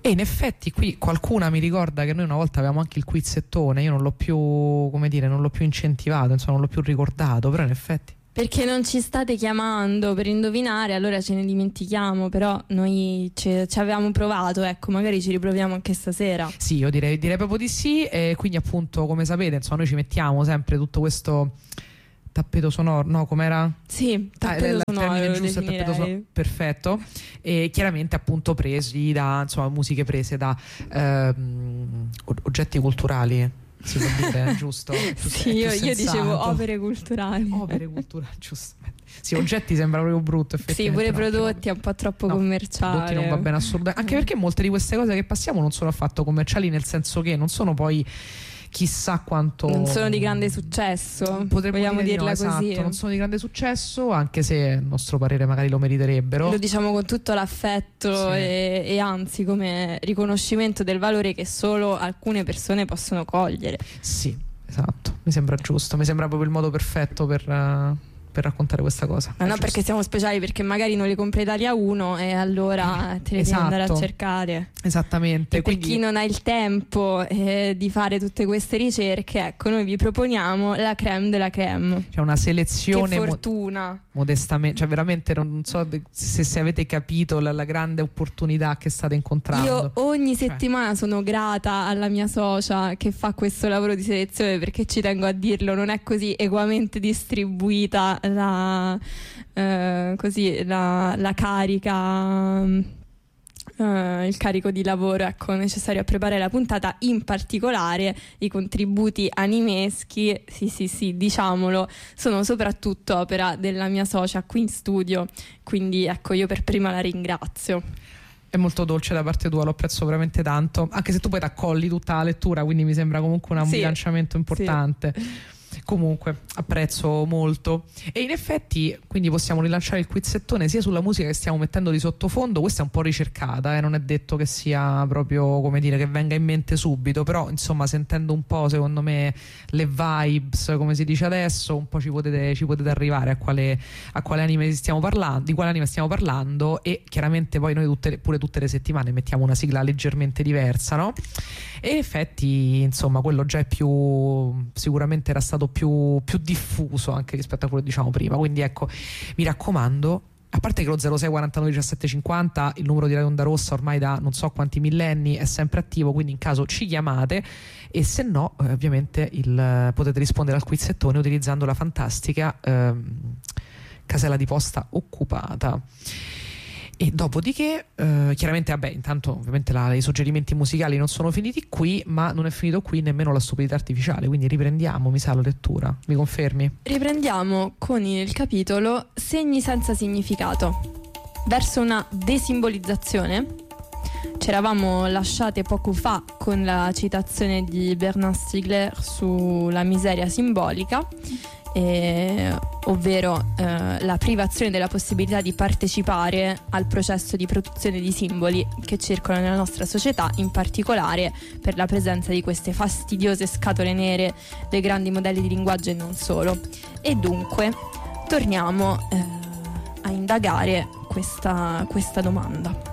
E in effetti qui qualcuna mi ricorda che noi una volta avevamo anche il quizzettone, io non l'ho più, come dire, non l'ho più incentivato, insomma non l'ho più ricordato, però in effetti... Perché non ci state chiamando per indovinare, allora ce ne dimentichiamo, però noi ci avevamo provato, ecco, magari ci riproviamo anche stasera. Sì, io direi proprio di sì, e quindi appunto, come sapete, insomma, noi ci mettiamo sempre tutto questo tappeto sonoro, no, com'era? Sì, tappeto sonoro, il tappeto sonoro, perfetto, e chiaramente appunto presi da, insomma, musiche prese da oggetti culturali. Si può dire, giusto? Sì, io dicevo opere culturali. Opere culturali, giustamente. Sì, oggetti sembra proprio brutto, effettivamente. Sì, pure prodotti è un po' troppo commerciali. Prodotti non va bene assolutamente. Anche perché molte di queste cose che passiamo non sono affatto commerciali, nel senso che non sono poi chissà quanto, non sono di grande successo, vogliamo dirla così. Esatto, non sono di grande successo, anche se a nostro parere magari lo meriterebbero. Lo diciamo con tutto l'affetto, sì. e anzi come riconoscimento del valore che solo alcune persone possono cogliere. Sì, esatto, mi sembra giusto, mi sembra proprio il modo perfetto per raccontare questa cosa. Ma no, perché siamo speciali, perché magari non le compra Italia 1 e allora te le devi andare a cercare. Esattamente. E quindi, per chi non ha il tempo di fare tutte queste ricerche, ecco, noi vi proponiamo la crème della crème. C'è una selezione. Che fortuna. Modestamente, cioè veramente non so se avete capito la grande opportunità che state incontrando. Io ogni settimana sono grata alla mia socia che fa questo lavoro di selezione, perché ci tengo a dirlo, non è così equamente distribuita la carica, il carico di lavoro, ecco, necessario a preparare la puntata, in particolare i contributi animeschi, sì, diciamolo, sono soprattutto opera della mia socia qui in studio, quindi ecco, io per prima la ringrazio. È molto dolce da parte tua, lo apprezzo veramente tanto, anche se tu poi t'accolli tutta la lettura, quindi mi sembra comunque un bilanciamento importante. Sì. Comunque apprezzo molto. E in effetti quindi possiamo rilanciare il quizzettone sia sulla musica che stiamo mettendo di sottofondo. Questa è un po' ricercata, non è detto che sia proprio, come dire, che venga in mente subito, però insomma sentendo un po', secondo me, le vibes, come si dice adesso, un po' ci potete arrivare a quale anime stiamo parlando, di quale anime stiamo parlando. E chiaramente poi noi tutte le settimane mettiamo una sigla leggermente diversa, no? E in effetti insomma quello già è sicuramente era stato più diffuso anche rispetto a quello che diciamo prima, quindi ecco, mi raccomando, a parte che lo 06 49 17 50, il numero di Radio Onda Rossa ormai da non so quanti millenni è sempre attivo, quindi in caso ci chiamate, e se no ovviamente potete rispondere al quizzettone utilizzando la fantastica casella di posta occupata. E dopodiché chiaramente intanto ovviamente i suggerimenti musicali non sono finiti qui, ma non è finito qui nemmeno la stupidità artificiale, quindi riprendiamo, mi sa, la lettura, mi confermi? Riprendiamo con il capitolo Segni senza significato, verso una desimbolizzazione. Ci eravamo lasciate poco fa con la citazione di Bernard Stiegler sulla miseria simbolica, ovvero la privazione della possibilità di partecipare al processo di produzione di simboli che circolano nella nostra società, in particolare per la presenza di queste fastidiose scatole nere dei grandi modelli di linguaggio e non solo. E dunque torniamo a indagare questa domanda.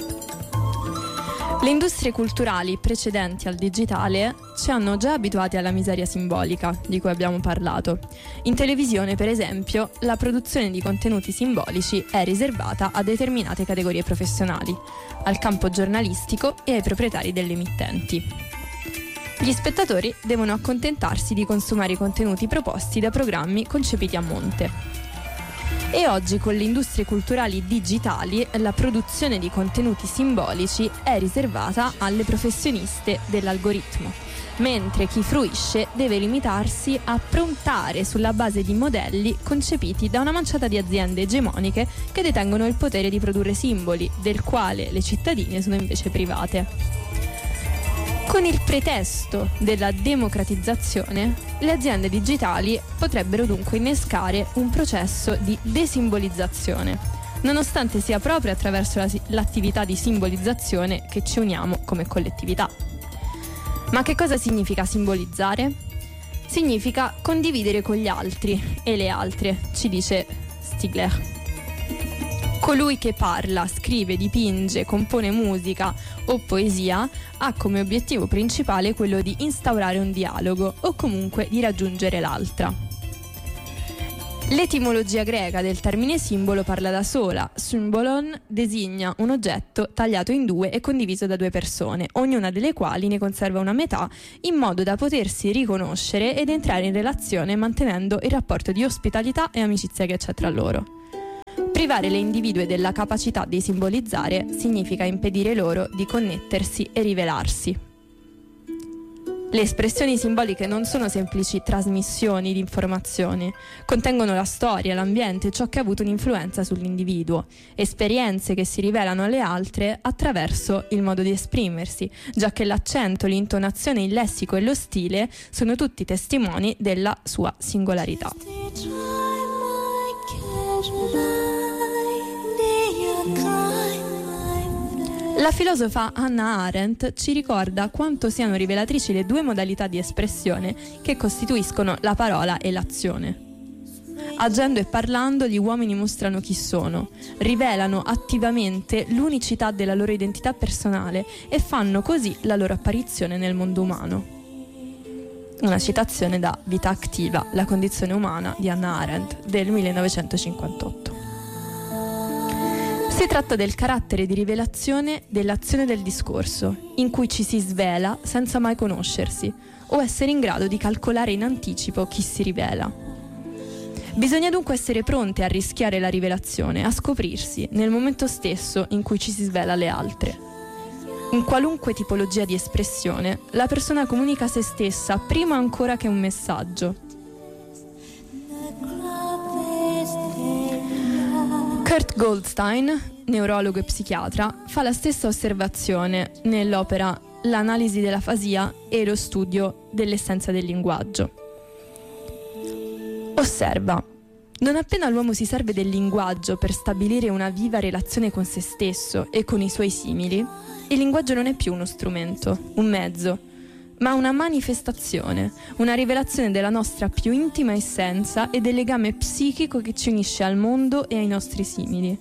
Le industrie culturali precedenti al digitale ci hanno già abituati alla miseria simbolica di cui abbiamo parlato. In televisione, per esempio, la produzione di contenuti simbolici è riservata a determinate categorie professionali, al campo giornalistico e ai proprietari delle emittenti. Gli spettatori devono accontentarsi di consumare i contenuti proposti da programmi concepiti a monte. E oggi, con le industrie culturali digitali, la produzione di contenuti simbolici è riservata alle professioniste dell'algoritmo, mentre chi fruisce deve limitarsi a prontare sulla base di modelli concepiti da una manciata di aziende egemoniche che detengono il potere di produrre simboli, del quale le cittadine sono invece private. Con il pretesto della democratizzazione, le aziende digitali potrebbero dunque innescare un processo di desimbolizzazione, nonostante sia proprio attraverso l'attività di simbolizzazione che ci uniamo come collettività. Ma che cosa significa simbolizzare? Significa condividere con gli altri e le altre, ci dice Stiegler. Colui che parla, scrive, dipinge, compone musica o poesia ha come obiettivo principale quello di instaurare un dialogo o comunque di raggiungere l'altra. L'etimologia greca del termine simbolo parla da sola. Symbolon designa un oggetto tagliato in due e condiviso da due persone, ognuna delle quali ne conserva una metà in modo da potersi riconoscere ed entrare in relazione mantenendo il rapporto di ospitalità e amicizia che c'è tra loro. Privare le individue della capacità di simbolizzare significa impedire loro di connettersi e rivelarsi. Le espressioni simboliche non sono semplici trasmissioni di informazioni, contengono la storia, l'ambiente e ciò che ha avuto un'influenza sull'individuo, esperienze che si rivelano alle altre attraverso il modo di esprimersi, giacché l'accento, l'intonazione, il lessico e lo stile sono tutti testimoni della sua singolarità. La filosofa Hannah Arendt ci ricorda quanto siano rivelatrici le due modalità di espressione che costituiscono la parola e l'azione. Agendo e parlando, gli uomini mostrano chi sono, rivelano attivamente l'unicità della loro identità personale e fanno così la loro apparizione nel mondo umano. Una citazione da Vita attiva, la condizione umana di Hannah Arendt del 1958. Si tratta del carattere di rivelazione dell'azione del discorso, in cui ci si svela senza mai conoscersi o essere in grado di calcolare in anticipo chi si rivela. Bisogna dunque essere pronti a rischiare la rivelazione, a scoprirsi nel momento stesso in cui ci si svela alle altre. In qualunque tipologia di espressione, la persona comunica se stessa prima ancora che un messaggio. Kurt Goldstein, neurologo e psichiatra, fa la stessa osservazione nell'opera L'analisi dell'afasia e lo studio dell'essenza del linguaggio. Osserva: non appena l'uomo si serve del linguaggio per stabilire una viva relazione con se stesso e con i suoi simili, il linguaggio non è più uno strumento, un mezzo, ma una manifestazione, una rivelazione della nostra più intima essenza e del legame psichico che ci unisce al mondo e ai nostri simili.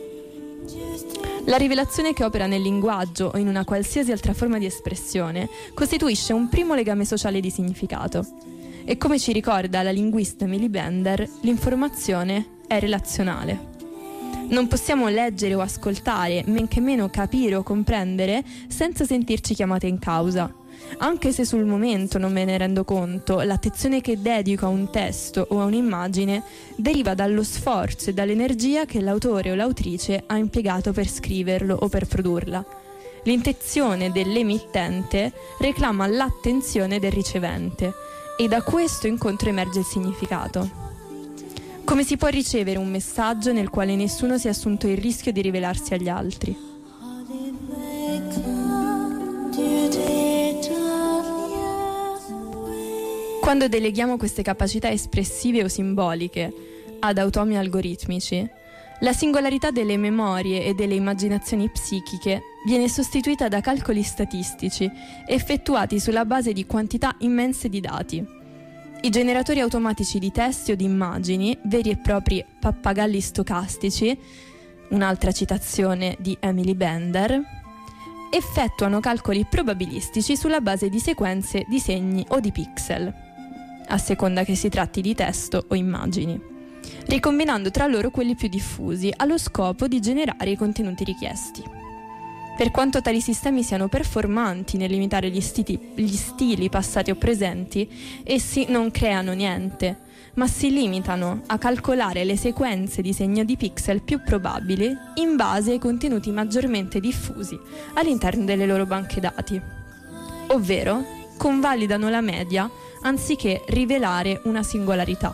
La rivelazione che opera nel linguaggio o in una qualsiasi altra forma di espressione costituisce un primo legame sociale di significato. E come ci ricorda la linguista Emily Bender, l'informazione è relazionale. Non possiamo leggere o ascoltare, men che meno capire o comprendere, senza sentirci chiamate in causa. Anche se sul momento non me ne rendo conto, l'attenzione che dedico a un testo o a un'immagine deriva dallo sforzo e dall'energia che l'autore o l'autrice ha impiegato per scriverlo o per produrla. L'intenzione dell'emittente reclama l'attenzione del ricevente e da questo incontro emerge il significato. Come si può ricevere un messaggio nel quale nessuno si è assunto il rischio di rivelarsi agli altri? Quando deleghiamo queste capacità espressive o simboliche ad automi algoritmici, la singolarità delle memorie e delle immaginazioni psichiche viene sostituita da calcoli statistici effettuati sulla base di quantità immense di dati. I generatori automatici di testi o di immagini, veri e propri pappagalli stocastici, un'altra citazione di Emily Bender, effettuano calcoli probabilistici sulla base di sequenze di segni o di pixel, a seconda che si tratti di testo o immagini, ricombinando tra loro quelli più diffusi allo scopo di generare i contenuti richiesti. Per quanto tali sistemi siano performanti nell'imitare gli stili passati o presenti, essi non creano niente, ma si limitano a calcolare le sequenze di segno di pixel più probabili in base ai contenuti maggiormente diffusi all'interno delle loro banche dati, ovvero convalidano la media anziché rivelare una singolarità.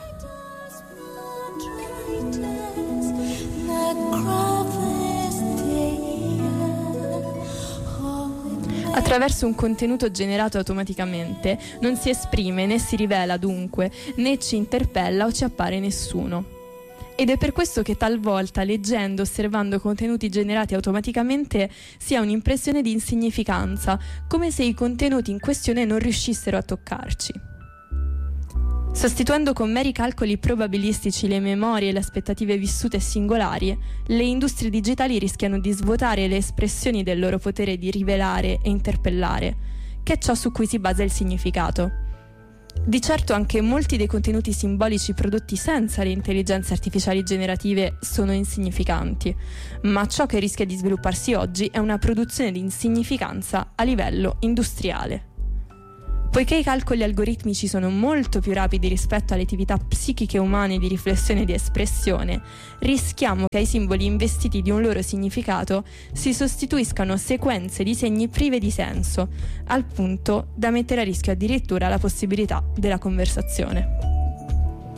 Attraverso un contenuto generato automaticamente non si esprime né si rivela dunque, né ci interpella o ci appare nessuno. Ed è per questo che talvolta, leggendo, osservando contenuti generati automaticamente, si ha un'impressione di insignificanza, come se i contenuti in questione non riuscissero a toccarci. Sostituendo con meri calcoli probabilistici le memorie e le aspettative vissute singolari, le industrie digitali rischiano di svuotare le espressioni del loro potere di rivelare e interpellare, che è ciò su cui si basa il significato. Di certo anche molti dei contenuti simbolici prodotti senza le intelligenze artificiali generative sono insignificanti, ma ciò che rischia di svilupparsi oggi è una produzione di insignificanza a livello industriale. Poiché i calcoli algoritmici sono molto più rapidi rispetto alle attività psichiche umane di riflessione e di espressione, rischiamo che ai simboli investiti di un loro significato si sostituiscano sequenze di segni prive di senso, al punto da mettere a rischio addirittura la possibilità della conversazione.